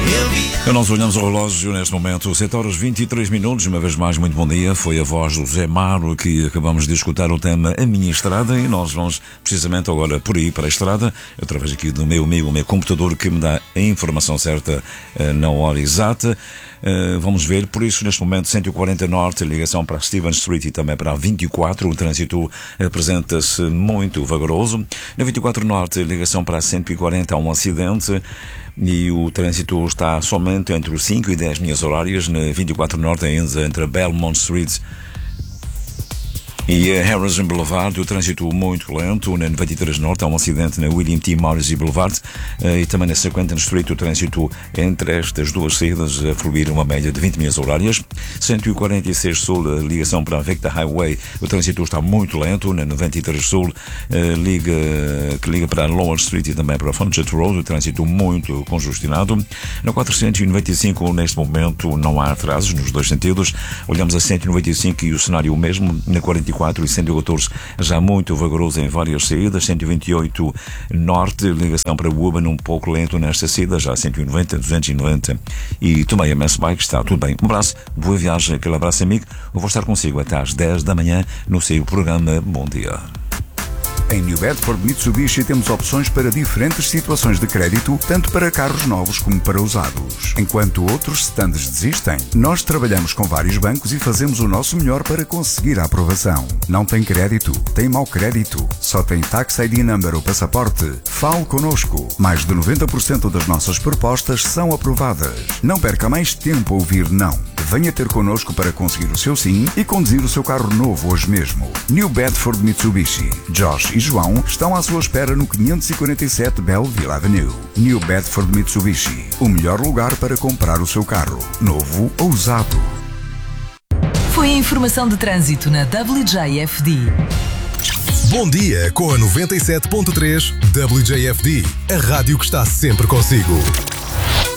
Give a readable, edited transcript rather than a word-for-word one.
Nós olhamos ao relógio neste momento, 7 horas 23 minutos. Uma vez mais, muito bom dia. Foi a voz do Zé Maro que acabamos de escutar o tema A Minha Estrada, e nós vamos precisamente agora por aí para a estrada, através aqui do meu computador que me dá a informação certa na hora exata. Vamos ver, por isso neste momento 140 Norte, ligação para Stephen Street e também para a 24, o trânsito apresenta-se muito vagaroso. Na 24 Norte, ligação para a 140, há um acidente e o trânsito está somente entre os 5 e 10 milhas horárias. Na 24 Norte, ainda entre a Belmont Street e a Harrison Boulevard, o trânsito muito lento. Na 93 Norte há um acidente na William T. Morrissey Boulevard e também na 50 Street, o trânsito entre estas duas saídas a fluir uma média de 20 milhas horárias. 146 Sul, a ligação para a Victor Highway, o trânsito está muito lento. Na 93 Sul, que liga para a Lower Street e também para a Funchett Road, o trânsito muito congestionado. Na 495, neste momento, não há atrasos nos dois sentidos. Olhamos a 195 e o cenário mesmo. Na 44 e 114 já muito vagaroso em várias saídas. 128 Norte, ligação para Woburn, um pouco lento nesta saída. Já 190, 290 e também a Mass Bike, está tudo bem. Um abraço, boa viagem, aquele abraço amigo. Eu vou estar consigo até às 10 da manhã no seu programa Bom Dia. Em New Bedford Mitsubishi temos opções para diferentes situações de crédito, tanto para carros novos como para usados. Enquanto outros stands desistem, nós trabalhamos com vários bancos e fazemos o nosso melhor para conseguir a aprovação. Não tem crédito? Tem mau crédito? Só tem Tax ID Number ou passaporte? Fale connosco. Mais de 90% das nossas propostas são aprovadas. Não perca mais tempo a ouvir não. Venha ter connosco para conseguir o seu sim e conduzir o seu carro novo hoje mesmo. New Bedford Mitsubishi. Josh e João estão à sua espera no 547 Belleville Avenue. New Bedford Mitsubishi, o melhor lugar para comprar o seu carro, novo ou usado. Foi a informação de trânsito na WJFD. Bom dia com a 97.3 WJFD, a rádio que está sempre consigo.